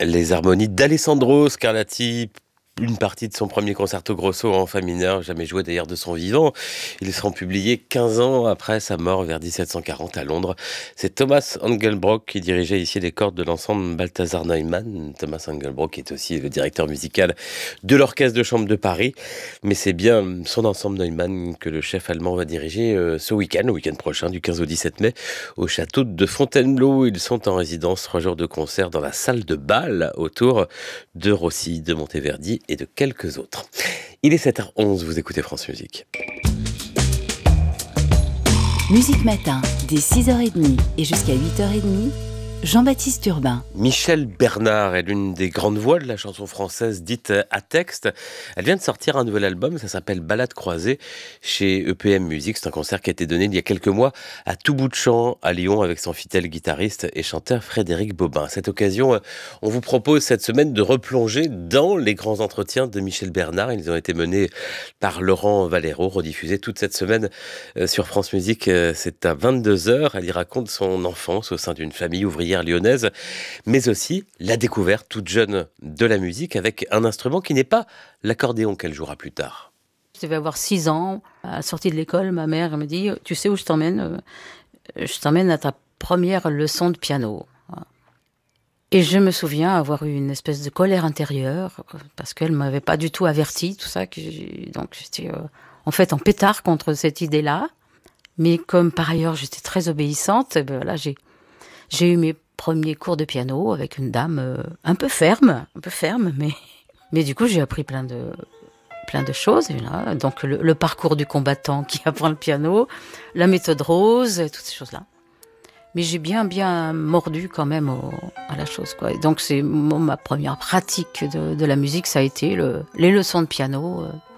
Les harmonies d'Alessandro Scarlatti, une partie de son premier concerto grosso en fa mineur, jamais joué d'ailleurs de son vivant. Ils seront publiés 15 ans après sa mort vers 1740 à Londres. C'est Thomas Engelbrock qui dirigeait ici les cordes de l'ensemble Balthazar Neumann. Thomas Engelbrock est aussi le directeur musical de l'Orchestre de Chambre de Paris. Mais c'est bien son ensemble Neumann que le chef allemand va diriger ce week-end, le week-end prochain, du 15 au 17 mai, au château de Fontainebleau. Ils sont en résidence, 3 jours de concert dans la salle de bal autour de Rossi, de Monteverdi et de quelques autres. Il est 7h11, vous écoutez France Musique. Musique Matin, dès 6h30 et jusqu'à 8h30, Jean-Baptiste Urbain. Michèle Bernard est l'une des grandes voix de la chanson française dite à texte. Elle vient de sortir un nouvel album, ça s'appelle Balade croisée chez EPM Musique. C'est un concert qui a été donné il y a quelques mois à tout bout de champ à Lyon avec son fidèle guitariste et chanteur Frédéric Bobin. À cette occasion, on vous propose cette semaine de replonger dans les grands entretiens de Michèle Bernard. Ils ont été menés par Laurent Valero, rediffusés toute cette semaine sur France Musique. C'est à 22h. Elle y raconte son enfance au sein d'une famille ouvrière lyonnaise, mais aussi la découverte toute jeune de la musique avec un instrument qui n'est pas l'accordéon qu'elle jouera plus tard. Je devais avoir 6 ans. À la sortie de l'école, ma mère me dit « Tu sais où je t'emmène ? Je t'emmène à ta première leçon de piano. » Et je me souviens avoir eu une espèce de colère intérieure parce qu'elle ne m'avait pas du tout averti, tout ça. Donc j'étais en fait en pétard contre cette idée-là. Mais comme par ailleurs j'étais très obéissante, là j'ai eu mes premiers cours de piano avec une dame un peu ferme, mais du coup j'ai appris plein de choses. Et là, donc le parcours du combattant qui apprend le piano, la méthode Rose, toutes ces choses-là. Mais j'ai bien mordu quand même à la chose, Donc c'est ma première pratique de la musique, ça a été les leçons de piano